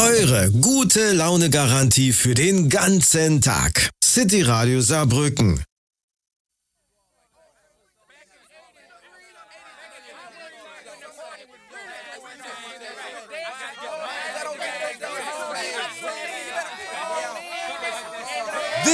Eure gute Laune-Garantie für den ganzen Tag. City Radio Saarbrücken.